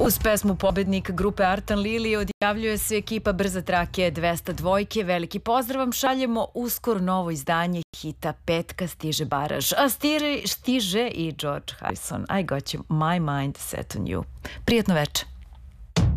Uz pesmu Pobednik grupe Artan Lili odjavljuje se ekipa Brze trake 202. Veliki pozdrav vam šaljemo, uskoro novo izdanje hita Petka stiže Baraž, a stiže i George Harrison. I got you, my mind set on you. Prijetno večer.